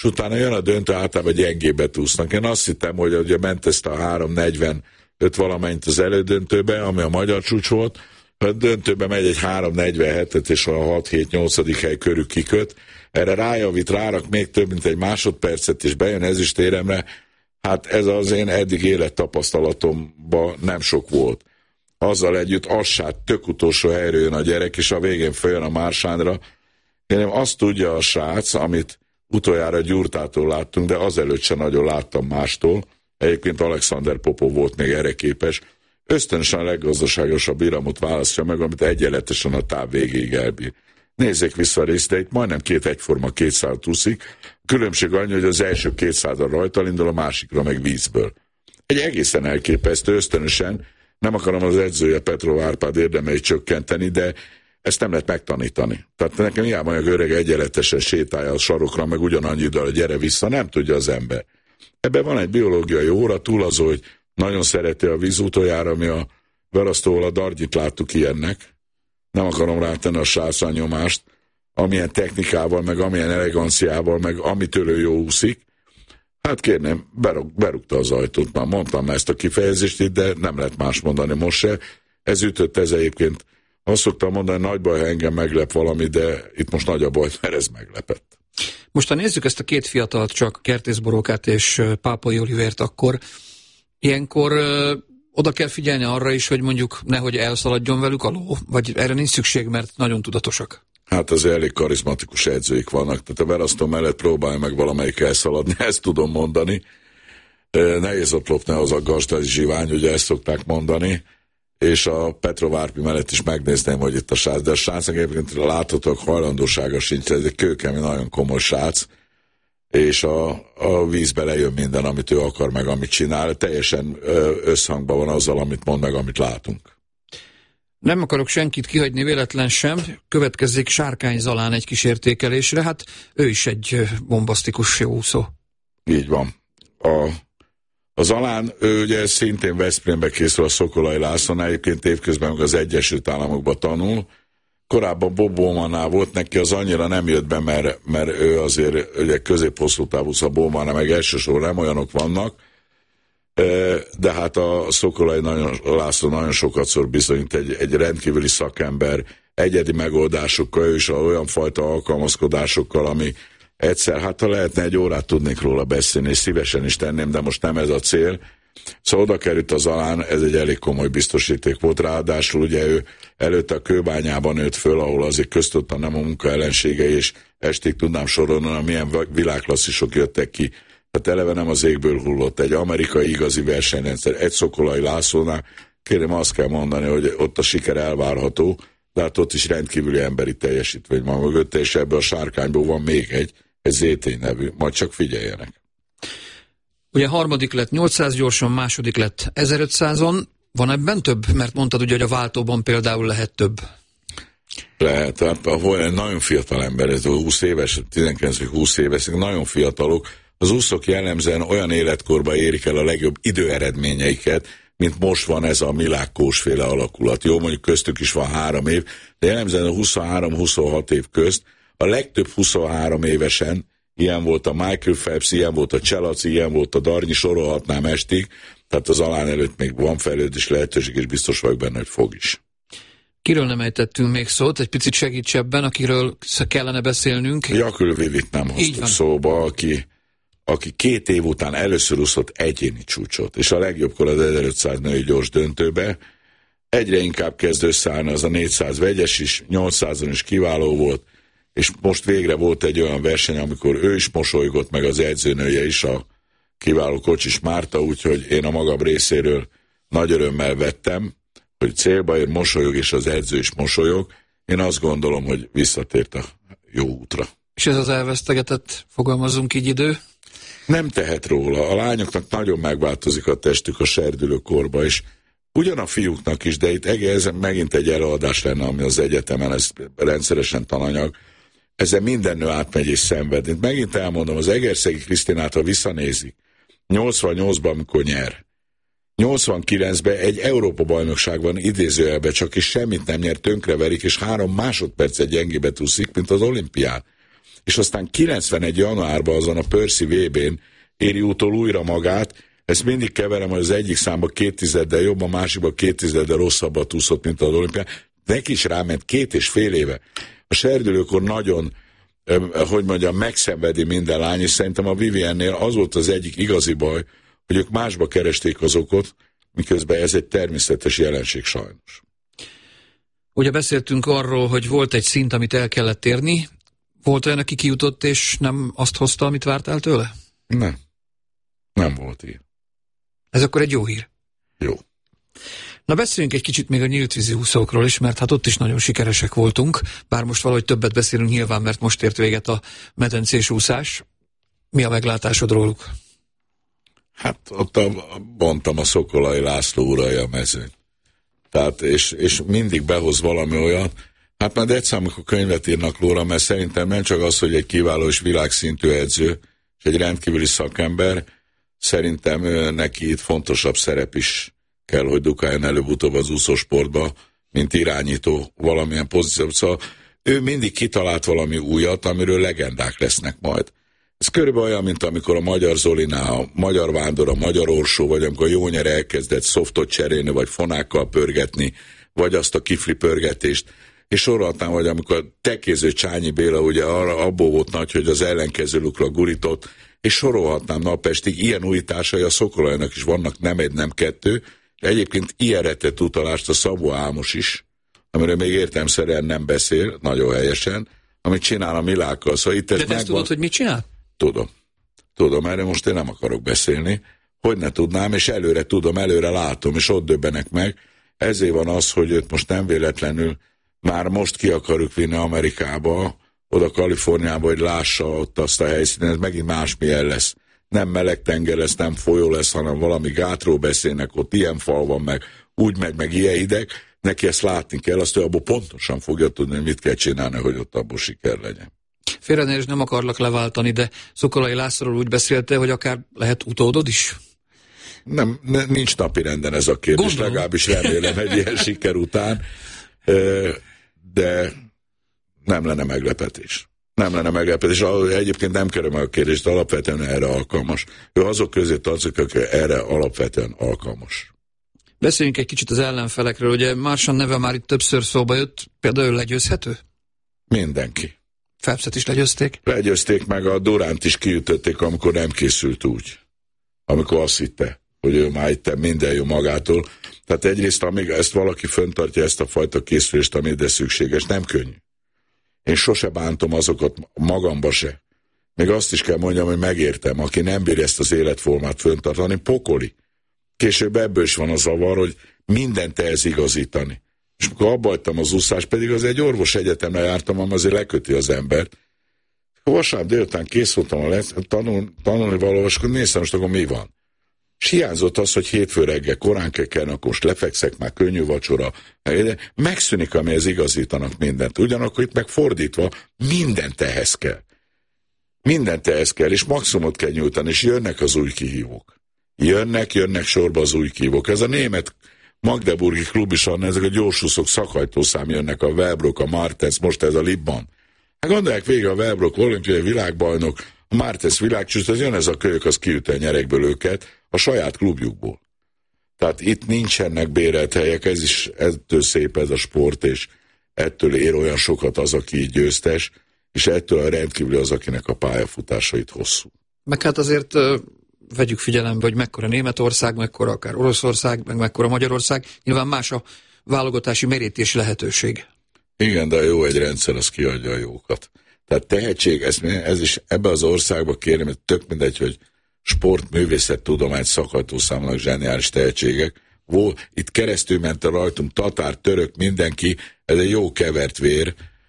utána jön a döntő, általában gyengébbet úsznak. Én azt hittem, hogy ugye ment ezt a 3:45 valamennyit az elődöntőbe, ami a magyar csúcs volt, a döntőbe megy egy 3:47-et, és a 6-7-8. hely körül kiköt. Erre rájavít, rárak még több, mint egy másodpercet, és bejön ezüstéremre. Hát ez az én eddig élettapasztalatomban nem sok volt. Azzal együtt assát tök utolsó helyről jön a gyerek, és a végén följön a Marsándra. Én azt tudja a srác, amit utoljára Gyurtától láttunk, de azelőtt sem nagyon láttam mástól. Egyébként Alexander Popov volt még erre képes. Ösztönösen a leggazdaságosabb iramot választja meg, amit egyenletesen a táv végéig elbír. Nézzék vissza a részt, de itt majdnem két egyforma 200 úszik. Különbség annyi, hogy az első 200-an rajtal indul, a másikra meg vízből. Egy egészen elképesztő, ösztönösen, nem akarom az edzője Petrov Árpád érdemeit csökkenteni, de ezt nem lehet megtanítani. Tehát nekem hiába olyan öreg egyenletesen sétálja a sarokra, meg ugyanannyi időre gyere vissza, nem tudja az ember. Ebben van egy biológiai óra, túl az, hogy nagyon szereti a víz, utoljára, ami a Verasztóval a Dargyit láttuk ilyennek. Nem akarom rátenni a srácra nyomást, amilyen technikával, meg amilyen eleganciával, meg amitől ő jó úszik. Hát kérném, berúgta az ajtót, már mondtam ezt a kifejezést itt, de nem lehet más mondani most se. Ez ütött, ez egyébként. Azt szoktam mondani, nagy baj, ha engem meglep valami, de itt most nagy a baj, mert ez meglepett. Most ha nézzük ezt a két fiatalt, csak Kertész Borókát és Pápai Olivért, akkor ilyenkor oda kell figyelni arra is, hogy mondjuk nehogy elszaladjon velük a ló, vagy erre nincs szükség, mert nagyon tudatosak. Hát azért elég karizmatikus edzőik vannak, tehát a Verasztó mellett próbálja meg valamelyik elszaladni, ezt tudom mondani. Nehéz ott lopni az a gazda zsivány, ugye ezt szokták mondani, és a Petrov Árpi mellett is megnézném, hogy itt a srác, de a srácnak egyébként láthatóak hajlandósága sincs, ez egy kőkemény, nagyon komoly srác, és a vízbe lejön minden, amit ő akar, meg amit csinál, teljesen összhangban van azzal, amit mond, meg amit látunk. Nem akarok senkit kihagyni véletlen sem, következzék Sárkány Zalán egy kis értékelésre, hát ő is egy bombasztikus jó úszó. Így van. A Zalán, ő ugye szintén Veszprémbe készül a Szokolai Lászlón, egyébként évközben meg az Egyesült Államokban tanul. Korábban Bob Bowmannál volt, neki az annyira nem jött be, mert ő azért ugye közép-hosszú távú, a Bowmannál meg elsősorban nem olyanok vannak, de hát a Szokolai László nagyon sokatszor bizonyít egy rendkívüli szakember, egyedi megoldásokkal, ő is olyan fajta alkalmazkodásokkal, ami egyszer, hát ha lehetne egy órát tudnék róla beszélni, és szívesen is tenném, de most nem ez a cél. Szóval oda került a Zalán, ez egy elég komoly biztosíték volt, ráadásul ugye ő előtte a Kőbányában nőtt föl, ahol azért köztudtan nem a munka ellenségei, és estig tudnám sorolni, milyen világklasszisok jöttek ki. Tehát eleve nem az égből hullott, egy amerikai igazi versenyrendszer, egy Szokolai Lászlónál, kérem azt kell mondani, hogy ott a siker elvárható, de hát ott is rendkívüli emberi teljesítmény van mögötte, és ebből a Sárkányból van még egy ZT nevű, majd csak figyeljenek. Ugye harmadik lett 800 gyorsan, második lett 1500-on. Van ebben több? Mert mondtad ugye, hogy a váltóban például lehet több. Lehet, hát nagyon fiatal ember, ez 20 éves, 19-20 éves, nagyon fiatalok. Az úszók jellemzően olyan életkorban érik el a legjobb időeredményeiket, mint most van ez a Milák Kós-féle alakulat. Jó, mondjuk köztük is van 3 év, de jellemzően a 23-26 év közt a legtöbb 23 évesen, ilyen volt a Michael Phelps, ilyen volt a Cselaci, ilyen volt a Darnyi, sorolhatnám estig, tehát az Zalán előtt még van fejlődés lehetőség, és biztos vagyok benne, hogy fog is. Kiről nem ejtettünk még szót, egy picit segíts ebben, akiről kellene beszélnünk. Jakül Vivit nem hoztuk szóba, aki 2 év után először úszott egyéni csúcsot, és a legjobbkor az 1500 női gyors döntőbe. Egyre inkább kezd összeállni az a 400 vegyes is, 800-on is kiváló volt, és most végre volt egy olyan verseny, amikor ő is mosolygott, meg az edzőnője is, a kiváló Kocsis Márta, úgyhogy én a magam részéről nagy örömmel vettem, hogy célba ér, mosolyog, és az edző is mosolyog. Én azt gondolom, hogy visszatért a jó útra. És ez az elvesztegetett, fogalmazunk így idő? Nem tehet róla. A lányoknak nagyon megváltozik a testük a serdülőkorba, és ugyan a fiúknak is, de itt ez megint egy előadás lenne, ami az egyetemen, ez rendszeresen tananyag. Ezzel minden nő átmegy és szenved. Megint elmondom, az Egerszegi Krisztinát, ha visszanézik, 88-ban, amikor nyer, 89-ben egy Európa-bajnokság van idézőjelben, csak is semmit nem nyer, tönkreverik, és 3 másodpercet gyengébbet úszik, mint az olimpián. és aztán 91. januárban azon a Percy VB-n éri utol újra magát. Ezt mindig keverem, hogy az egyik számba 2 jobb, a másikban 2 rosszabbat úszott, mint az olimpián. Neki is ráment 2,5 éve. A serdülőkor nagyon, megszenvedi minden lány, és szerintem a Viviennél az volt az egyik igazi baj, hogy ők másba keresték az okot, miközben ez egy természetes jelenség sajnos. Ugye beszéltünk arról, hogy volt egy szint, amit el kellett érni. Volt olyan, aki kijutott, és nem azt hozta, amit vártál tőle? Nem volt ilyen. Ez akkor egy jó hír. Jó. Na beszéljünk egy kicsit még a nyíltvízi úszókról is, mert hát ott is nagyon sikeresek voltunk, bár most valahogy többet beszélünk nyilván, mert most ért véget a medencés úszás. Mi a meglátásod róluk? Hát ott mondtam, a Szokolai László uralja a mezőny. Tehát, és mindig behoz valami olyat. Hát majd egyszer, amikor könyvet írnak róla, mert szerintem nem csak az, hogy egy kiváló és világszintű edző, és egy rendkívüli szakember, szerintem neki itt fontosabb szerep is kell, hogy dukáljon előbb-utóbb az úszósportba, mint irányító valamilyen pozíció. Szóval ő mindig kitalált valami újat, amiről legendák lesznek majd. Ez körülbelül olyan, mint amikor a Magyar Zolinál, a Magyar Vándor, a Magyar Orsó, vagy amikor Jónyer elkezdett szoftot cserélni, vagy fonákkal pörgetni, vagy azt a kifli pörgetést. És sorolhatnám, hogy amikor Tekéző Csányi Béla ugye abból volt nagy, hogy az ellenkező lukra gurított, és sorolhatnám napestig, ilyen újításai a Szokolajnak is vannak, nem egy, nem kettő, és egyébként ilyenre tett utalást a Szabó Ámos is, amiről még értelemszerűen nem beszél, nagyon helyesen, amit csinál a Milákkal. Szóval itt de ezt tudod, hogy mit csinál? Tudom, erre most én nem akarok beszélni, hogy ne tudnám, és előre tudom, előre látom, és ott döbbenek meg. Ezért van az, hogy őt most nem véletlenül már most ki akarjuk vinni Amerikába, oda Kaliforniába, hogy lássa ott azt a helyszínen, ez megint másmilyen lesz. Nem meleg tenger lesz, nem folyó lesz, hanem valami gátról beszélnek, ott ilyen fal van, meg ilyen ideg. Neki ezt látni kell, azt ő abból pontosan fogja tudni, hogy mit kell csinálni, hogy ott abból siker legyen. Félrenél is nem akarlak leváltani, de Szokolai Lászlóról úgy beszélte, hogy akár lehet utódod is? Nincs napirenden ez a kérdés, gondolom. Legalábbis remélem egy ilyen siker után, de nem lenne meglepetés. Egyébként nem kerem a kérdést, de alapvetően erre alkalmas. Ő azok közé tartozik, aki erre alapvetően alkalmas. Beszéljünk egy kicsit az ellenfelekről. Ugye Marchand neve már itt többször szóba jött, például legyőzhető? Mindenki. Phelpset is legyőzték? Legyőzték, meg a Duránt is kiütötték, amikor nem készült úgy. Amikor azt hitte, hogy ő már itt minden jó magától. Tehát egyrészt, amíg ezt valaki fenntartja, ezt a fajta készülést, ami ide szükséges, nem könnyű. Én sose bántom azokat, magamba se. Még azt is kell mondjam, hogy megértem, aki nem bír ezt az életformát fenntartani, pokoli. Később ebből is van a zavar, hogy mindent ehhez igazítani. És amikor abba hagytam az úszást, pedig az egy orvos egyetemre jártam, ami azért leköti az embert. Vasárnap délután kész voltam tanulni valahol, és akkor néztem, most akkor mi van. És hiányzott az, hogy hétfő reggel korán kell kelni, akkor most lefekszek, már könnyű vacsora. Megszűnik, amihez igazítanak mindent. Ugyanakkor itt meg fordítva, mindent ehhez kell. Mindent ehhez kell, és maximumot kell nyújtani, és jönnek az új kihívók. Jönnek sorba az új kihívók. Ez a német magdeburgi klub is, ezek a gyorsúszók szakajtószám jönnek, a Wellbrock, a Martens, most ez a Libban. Hát gondolják végig, a Wellbrock olimpiai világbajnok, a Martens világcsúcs, az jön ez a kölyök, az kiüt a nyerekből őket a saját klubjukból. Tehát itt nincsenek bérelt helyek, ez is ettől szép ez a sport, és ettől ér olyan sokat az, aki győztes, és ettől a rendkívül az, akinek a pályafutásait hosszú. Meg hát azért vegyük figyelembe, hogy mekkora Németország, mekkora akár Oroszország, meg mekkora Magyarország, nyilván más a válogatási merítési lehetőség. Igen, de jó egy rendszer, az kiadja a jókat. Tehát tehetség, ez is ebbe az országba kérem, hogy tök mindegy, hogy sport, művészet, tudomány, szakajtószámnak zseniális tehetségek. Itt keresztül ment a rajtunk tatár, török, mindenki, ez egy jó kevert vér,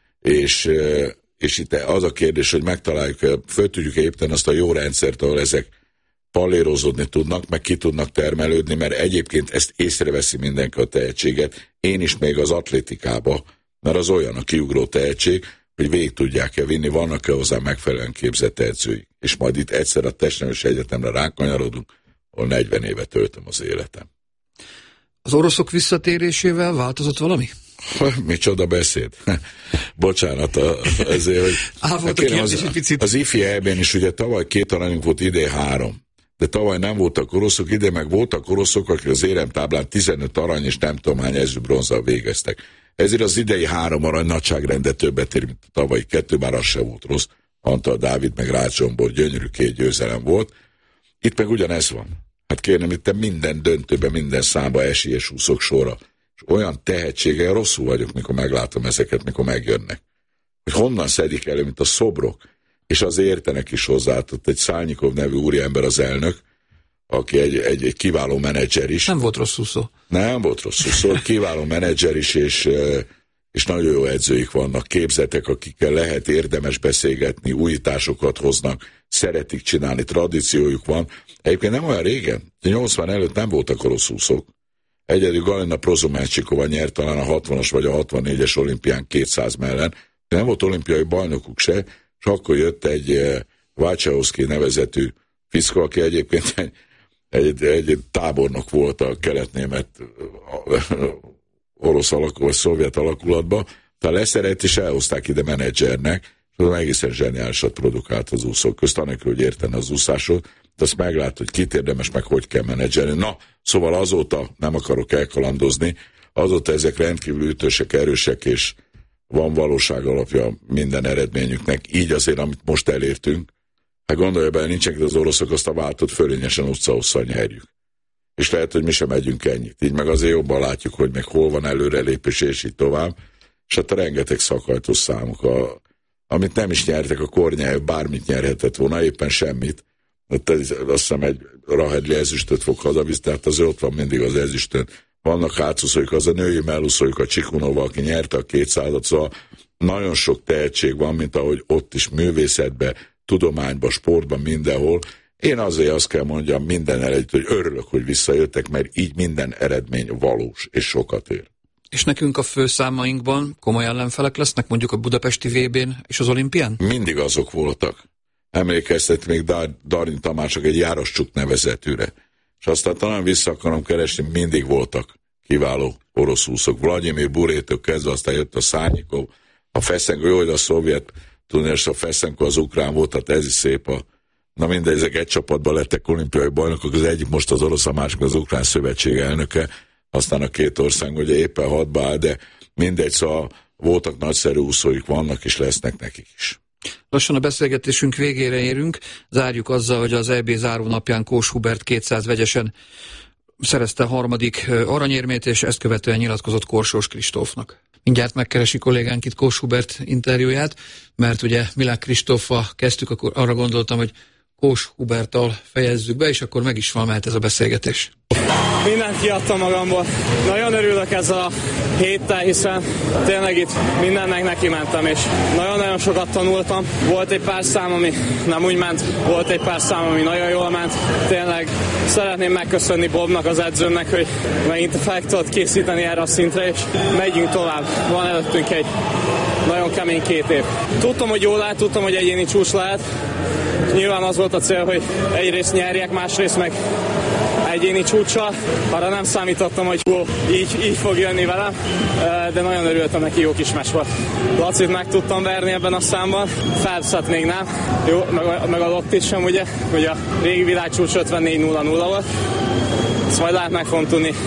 és itt az a kérdés, hogy megtaláljuk, föl tudjuk építeni azt a jó rendszert, ahol ezek pallérozódni tudnak, meg ki tudnak termelődni, mert egyébként ezt észreveszi mindenki a tehetséget, én is még az atlétikába, mert az olyan a kiugró tehetség, hogy végig tudják-e vinni, vannak-e hozzá megfelelően képzett edzőik. És majd itt egyszer a Testnevelési Egyetemre rákanyarodunk, ahol 40 éve töltöm az életem. Az oroszok visszatérésével változott valami? Micsoda beszéd. Bocsánat, ezért, hogy az ifi EB-n is ugye tavaly 2 aranyunk volt, idén 3. De tavaly nem voltak oroszok, idén meg voltak oroszok, akik az éremtáblán 15 arany és nem tudom hány ezüst-bronzzal végeztek. Ezért az idei 3 arany nagyságrendet többet ér, mint a tavalyi 2, bár az se volt rossz. Antal Dávid meg Rácz Zsombor gyönyörű 2 győzelem volt. Itt meg ugyanez van. Hát kérem, itt minden döntőben, minden számba esélyes úszok sorra. És olyan tehetséggel rosszul vagyok, mikor meglátom ezeket, mikor megjönnek. Hogy honnan szedik elő, mint a szobrok. És az értenek is hozzá. Egy Szálnyikov nevű úriember az elnök, aki egy kiváló menedzser is. Nem volt rossz úszó. Nem volt rossz úszó, kiváló menedzser is, és nagyon jó edzőik vannak, képzetek, akikkel lehet érdemes beszélgetni, újításokat hoznak, szeretik csinálni, tradíciójuk van. Egyébként nem olyan régen, 80 előtt nem voltak orosz úszók. Egyedül Galina Prozomácsikova nyert talán a 60-as vagy a 64-es olimpián 200 mellen. Nem volt olimpiai bajnokuk se, és akkor jött egy Vácsahovszki nevezetű fiszka, aki egyébként egy tábornok volt a kelet-német orosz vagy szovjet alakulatban, tehát leszerelt és elhozták ide menedzsernek, és az egészen zseniálisat produkált az úszók közt, anélkül, hogy értene az úszásot, de azt meglát, hogy kit érdemes, meg hogy kell menedzselni. Na, szóval azóta nem akarok elkalandozni, azóta ezek rendkívül ütősek, erősek, és van valóság alapja minden eredményüknek. Így azért, amit most elértünk, hát gondolja bele, nincsenek az oroszok, azt a váltott fölényesen utca-hosszal nyerjük. És lehet, hogy mi sem megyünk ennyit. Így meg azért jobban látjuk, hogy meg hol van előrelépés, és így tovább. És hát a rengeteg szakajtós számok, amit nem is nyertek, a Kornyájev bármit nyerhetett volna, éppen semmit. Azt hiszem egy Rahedli ezüstöt fog hazavizni, tehát azért ott van mindig az ezüstön. Vannak hátszúszóik, az a női mellúszóik, a Csikunova, aki nyerte a 200-at, szóval nagyon sok tehetség van, mint ahogy ott is művészetben, tudományban, sportban, mindenhol. Én azért azt kell mondjam minden eredményt, hogy örülök, hogy visszajöttek, mert így minden eredmény valós, és sokat ér. És nekünk a főszámainkban komoly ellenfelek lesznek, mondjuk a budapesti VB-n és az olimpián? Mindig azok voltak. Emlékeztet még Darin Tamásnak egy Jároscsuk nevezetűre. És aztán talán vissza akarom keresni, mindig voltak kiváló orosz úszók. Vladimir Burétől kezdve, aztán jött a Szárnyikov, a Feszenko, jó, hogy a szovjet, tudni, és a Feszenko az ukrán volt, tehát ez is szép Na mindegy, ezek egy csapatban lettek olimpiai bajnokok, az egyik most az orosz, a másik az ukrán szövetség elnöke, aztán a 2 ország ugye éppen 6-ba áll, de mindegy, szóval voltak nagyszerű úszóik, vannak és lesznek nekik is. Lassan a beszélgetésünk végére érünk, zárjuk azzal, hogy az EB zárónapján Kós Hubert 200 vegyesen szerezte a 3. aranyérmét, és ezt követően nyilatkozott Korsós Kristófnak. Mindjárt megkeresi kollégánk itt Kós Hubert interjúját, mert ugye Milák Kristóffal kezdtük, akkor arra gondoltam, hogy Kós Huberttal fejezzük be, és akkor meg is van, mehet ez a beszélgetés. Mindent kiadtam magamból. Nagyon örülök ezzel a héttel, hiszen tényleg itt mindennek neki mentem, és nagyon-nagyon sokat tanultam. Volt egy pár szám, ami nem úgy ment, volt egy pár szám, ami nagyon jól ment. Tényleg szeretném megköszönni Bobnak, az edzőmnek, hogy megint fel tudott készíteni erre a szintre, és megyünk tovább. Van előttünk egy nagyon kemény 2 év. Tudtam, hogy jól lehet, tudtam, hogy egyéni csúcs lehet. Nyilván az volt a cél, hogy egyrészt nyerjek, másrészt meg egyéni csúccsal. Arra nem számítottam, hogy így fog jönni velem, de nagyon örültem neki, jó kis meccs volt. Lacit meg tudtam verni ebben a számban, Phelpset még nem, jó, meg a Lottit sem, ugye, hogy a régi világcsúcs 54-0-0 volt. Ezt majd lehet meg fogom tudni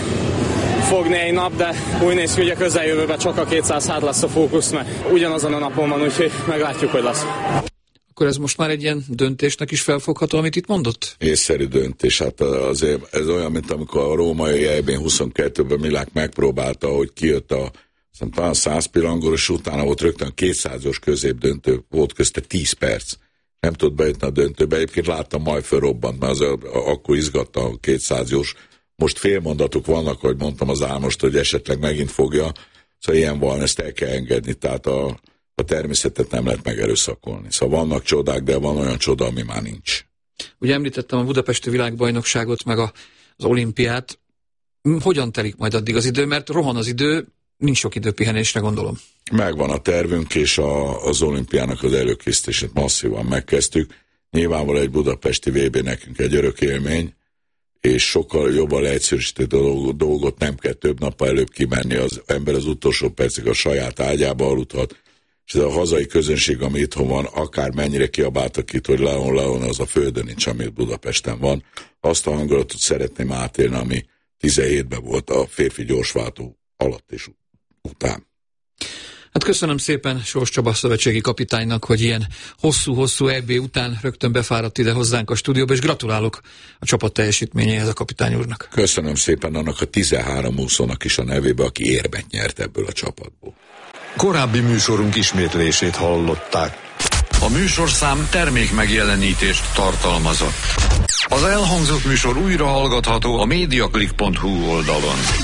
fogni egy nap, de úgy néz ki, hogy a közeljövőben csak a 200 hát lesz a fókusz, mert ugyanazon a napon van, úgyhogy meglátjuk, hogy lesz. Akkor ez most már egy ilyen döntésnek is felfogható, amit itt mondott? Észszerű döntés. Hát azért ez olyan, mint amikor a római EB-n 22-ben Milák megpróbálta, hogy kijött talán 100 pirangoros, utána volt rögtön 200-os középdöntő, volt közte 10 perc. Nem tudott bejutni a döntőbe. Egyébként láttam, majd fölrobbant, mert akkor izgatta a 200-os. Most félmondatok vannak, hogy mondtam az Álmost, hogy esetleg megint fogja. Szóval ilyen van, ezt el kell engedni. Tehát a természetet nem lehet megerőszakolni. Szóval vannak csodák, de van olyan csoda, ami már nincs. Ugye említettem a budapesti világbajnokságot, meg az olimpiát. Hogyan telik majd addig az idő? Mert rohan az idő, nincs sok idő pihenésre, gondolom. Megvan a tervünk, és az olimpiának az előkészítését masszívan megkezdtük. Nyilvánvalóan egy budapesti VB nekünk egy örök élmény, és sokkal jobban leegyszerűsített dolgot, nem kell több nappal előbb kimenni, az ember az utolsó percig a saját ágyába aludhat, és ez a hazai közönség, ami itthon van, akár mennyire kiabáltak itt, hogy Leon, az a földön nincs, ami Budapesten van. Azt a hangulatot szeretném átélni, ami 17-ben volt a férfi gyorsváltó alatt és után. Hát köszönöm szépen Sós Csaba szövetségi kapitánynak, hogy ilyen hosszú-hosszú EB után rögtön befáradt ide hozzánk a stúdióba, és gratulálok a csapat teljesítményéhez a kapitány úrnak. Köszönöm szépen annak a 13 úszónak is a nevébe, aki érmet nyert ebből a csapatból. Korábbi műsorunk ismétlését hallották. A műsorszám termék megjelenítést tartalmazott. Az elhangzott műsor újra hallgatható a mediaclick.hu oldalon.